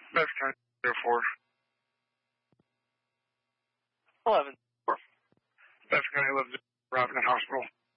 That's kind of 04. 11. That's kind of 11. Robin at hospital.